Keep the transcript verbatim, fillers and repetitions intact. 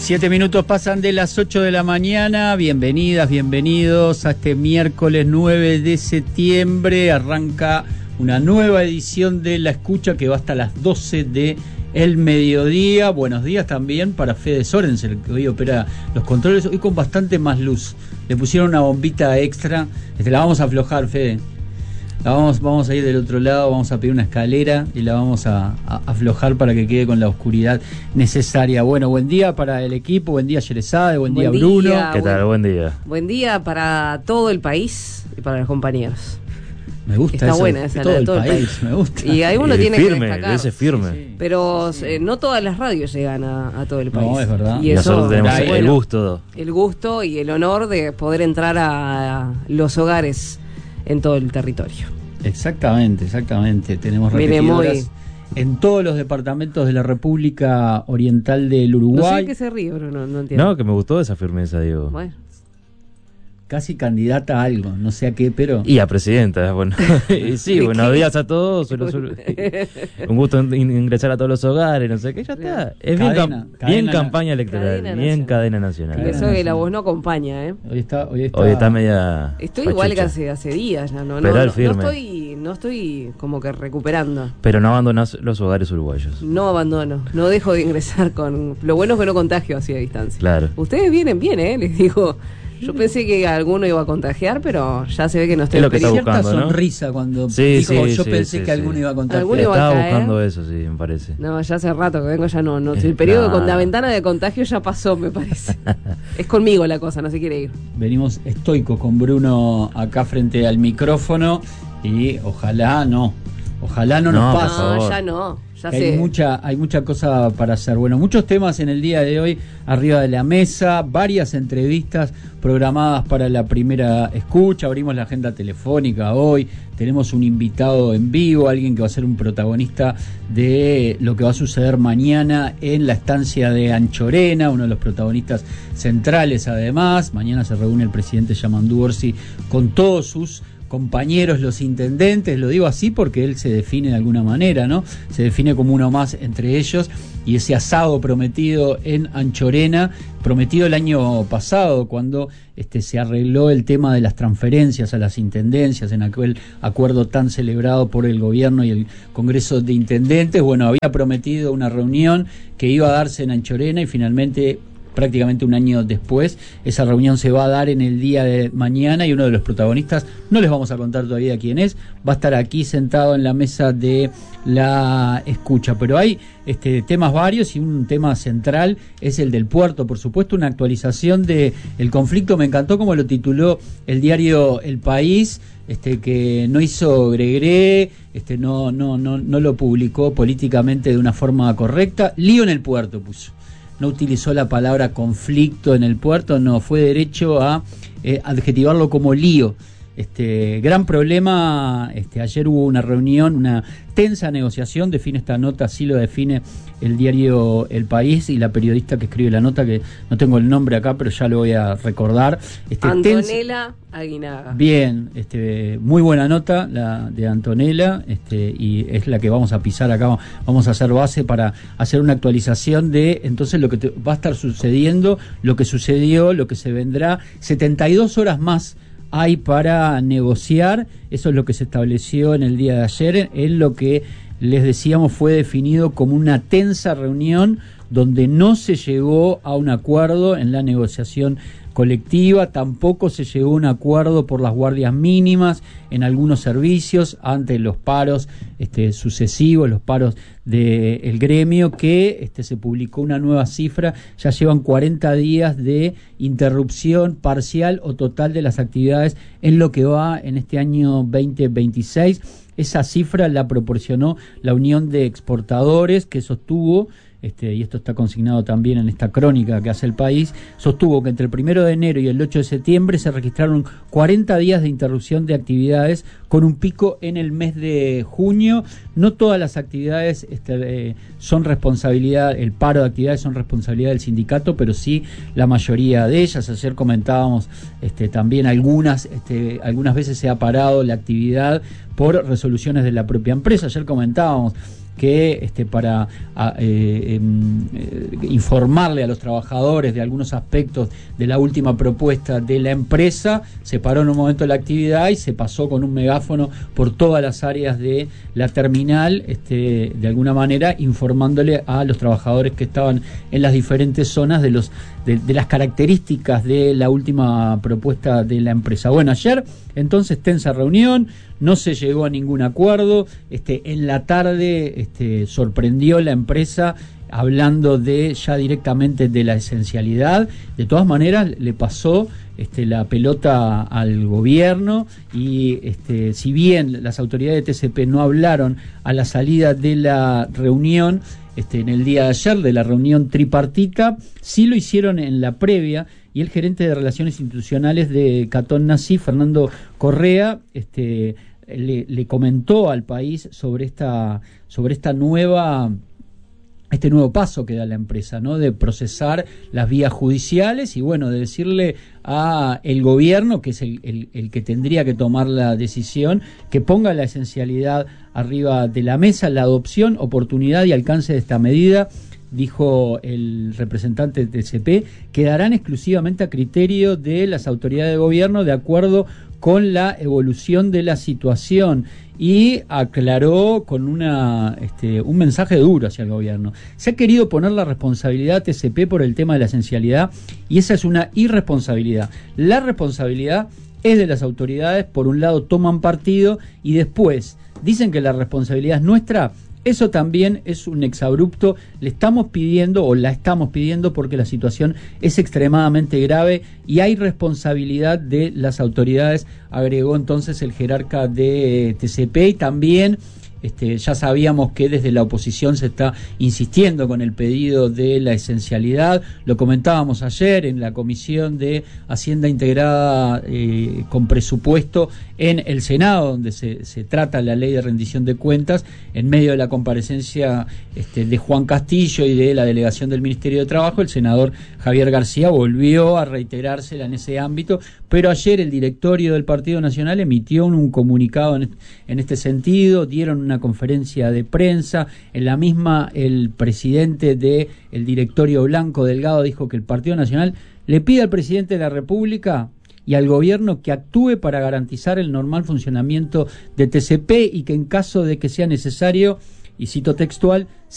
Siete minutos pasan de las ocho de la mañana. Bienvenidas, bienvenidos a este miércoles nueve de septiembre. Arranca una nueva edición de La Escucha que va hasta las doce de el mediodía. Buenos días también para Fede Sorensen, que hoy opera los controles, hoy con bastante más luz. Le pusieron una bombita extra. Este, la vamos a aflojar, Fede. La vamos, vamos a ir del otro lado, vamos a pedir una escalera y la vamos a, a aflojar para que quede con la oscuridad necesaria. Bueno, buen día para el equipo, buen día Yerezade, buen, buen día Bruno. Día, ¿Qué tal? Buen día. Buen día para todo el país y para los compañeros. Me gusta Está eso, buena esa, todo, la de el todo el país, país. Me gusta. Y ahí uno y tiene firme, que destacar. ese firme. Sí, sí. Pero eh, no todas las radios llegan a, a todo el país. No, es verdad. Y, Y eso, nosotros tenemos bueno, el gusto. el gusto y el honor de poder entrar a los hogares en todo el territorio. Exactamente, exactamente. Tenemos Mire, repetidoras muy... en todos los departamentos de la República Oriental del No sé Uruguay. de qué se ríe, Bruno, no entiendo. No, que me gustó esa firmeza, digo. Bueno. Casi candidata a algo, no sé a qué, pero... Y a presidenta, bueno. Y sí, ¿De buenos qué? días a todos. Solo, solo- un gusto in- ingresar a todos los hogares, no sé qué, ya está. Es bien, Cadena, cam- cadena bien na- campaña electoral, cadena bien nacional. cadena nacional. Cadena Eso que la nacional. voz no acompaña, ¿eh? Hoy está, hoy está, Hoy está media. Estoy igual que pachucha. hace, hace días ya, ¿no? No, Pero no, al no firme. estoy, no estoy como que recuperando. Pero no abandonas los hogares uruguayos. No abandono, no dejo de ingresar con... Lo bueno es que no contagio así a distancia. Claro. Ustedes vienen bien, ¿eh? Les digo, yo pensé que alguno iba a contagiar, pero ya se ve que no estoy Es lo que en está peligro. cierta buscando, ¿no? sonrisa cuando Sí, dijo, sí, yo sí, pensé sí, que sí. alguno iba a contagiar. Alguno iba a Estaba caer. buscando eso, sí, me parece. No, ya hace rato que vengo, ya no. no Eh, el periodo, nah. con la ventana de contagio ya pasó, me parece. Es conmigo la cosa, no se quiere ir. Venimos estoicos con Bruno acá frente al micrófono y ojalá no, ojalá no, No, nos por pase. No, favor. ya no. Ya Que sé. hay mucha, hay mucha cosa para hacer. Bueno, muchos temas en el día de hoy arriba de la mesa, varias entrevistas programadas para la primera escucha. Abrimos la agenda telefónica hoy. Tenemos un invitado en vivo, alguien que va a ser un protagonista de lo que va a suceder mañana en la estancia de Anchorena, uno de los protagonistas centrales además. Mañana se reúne el presidente Yamandu Orsi con todos sus compañeros, los intendentes, lo digo así porque él se define de alguna manera, ¿no? Se define como uno más entre ellos, y ese asado prometido en Anchorena, prometido el año pasado cuando este, se arregló el tema de las transferencias a las intendencias en aquel acuerdo tan celebrado por el gobierno y el Congreso de Intendentes. Bueno, había prometido una reunión que iba a darse en Anchorena y finalmente, prácticamente un año después, esa reunión se va a dar en el día de mañana y uno de los protagonistas, no les vamos a contar todavía quién es, va a estar aquí sentado en la mesa de la escucha. Pero hay este, temas varios y un tema central es el del puerto, por supuesto, una actualización de el conflicto. Me encantó como lo tituló el diario El País, este, que no hizo Gregre, este, no, no, no, no lo publicó políticamente de una forma correcta. Lío en el puerto puso. No utilizó la palabra conflicto en el puerto, no, fue derecho a eh, adjetivarlo como lío. Este gran problema, este, ayer hubo una reunión, una tensa negociación, define esta nota, así lo define el diario El País y la periodista que escribe la nota, que no tengo el nombre acá, pero ya lo voy a recordar. Este, Antonella Aguinaga. Bien, este, muy buena nota la de Antonella, este, y es la que vamos a pisar acá. Vamos a hacer base para hacer una actualización de entonces lo que te, va a estar sucediendo, lo que sucedió, lo que se vendrá. setenta y dos horas más hay para negociar. Eso es lo que se estableció en el día de ayer, en lo que les decíamos fue definido como una tensa reunión donde no se llegó a un acuerdo en la negociación colectiva, tampoco se llegó a un acuerdo por las guardias mínimas en algunos servicios ante los paros este, sucesivos, los paros del gremio, que este, se publicó una nueva cifra, ya llevan cuarenta días de interrupción parcial o total de las actividades en lo que va en este año veinte veintiséis. Esa cifra la proporcionó la Unión de Exportadores, que sostuvo, este, y esto está consignado también en esta crónica que hace El País, sostuvo que entre el primero de enero y el ocho de septiembre se registraron cuarenta días de interrupción de actividades, con un pico en el mes de junio. No todas las actividades este, eh, son responsabilidad, el paro de actividades son responsabilidad del sindicato, pero sí la mayoría de ellas. Ayer comentábamos este, también algunas, este, algunas veces se ha parado la actividad por resoluciones de la propia empresa. Ayer comentábamos que este, para a, eh, eh, informarle a los trabajadores de algunos aspectos de la última propuesta de la empresa, se paró en un momento la actividad y se pasó con un megáfono por todas las áreas de la terminal, este, de alguna manera informándole a los trabajadores que estaban en las diferentes zonas de los de, de las características de la última propuesta de la empresa. Bueno, ayer entonces tensa reunión, no se llegó a ningún acuerdo, este, en la tarde este, sorprendió la empresa hablando de ya directamente de la esencialidad. De todas maneras le pasó este, la pelota al gobierno y este, si bien las autoridades de T C P no hablaron a la salida de la reunión este, en el día de ayer, de la reunión tripartita, sí lo hicieron en la previa, y el gerente de Relaciones Institucionales de Catón Nací, Fernando Correa, este, le, le comentó al país sobre esta, sobre esta nueva... este nuevo paso que da la empresa, ¿no? De procesar las vías judiciales y, bueno, de decirle a el gobierno, que es el, el, el que tendría que tomar la decisión, que ponga la esencialidad arriba de la mesa, la adopción, oportunidad y alcance de esta medida, dijo el representante de T C P, quedarán exclusivamente a criterio de las autoridades de gobierno de acuerdo con la evolución de la situación, y aclaró con una este, un mensaje duro hacia el gobierno. Se ha querido poner la responsabilidad a T C P por el tema de la esencialidad, y esa es una irresponsabilidad. La responsabilidad es de las autoridades. Por un lado toman partido y después dicen que la responsabilidad es nuestra. Eso también es un exabrupto. Le estamos pidiendo, o la estamos pidiendo, porque la situación es extremadamente grave y hay responsabilidad de las autoridades, agregó entonces el jerarca de T C P. Y también este, ya sabíamos que desde la oposición se está insistiendo con el pedido de la esencialidad. Lo comentábamos ayer en la Comisión de Hacienda Integrada eh, con Presupuesto en el Senado, donde se, se trata la ley de rendición de cuentas, en medio de la comparecencia este, de Juan Castillo y de la delegación del Ministerio de Trabajo. El senador Javier García volvió a reiterársela en ese ámbito, pero ayer el directorio del Partido Nacional emitió un, un comunicado en, en este sentido, dieron una conferencia de prensa. En la misma, el presidente del directorio, Blanco Delgado, dijo que el Partido Nacional le pide al presidente de la República y al gobierno que actúe para garantizar el normal funcionamiento de T C P y que en caso de que sea necesario, y cito textual,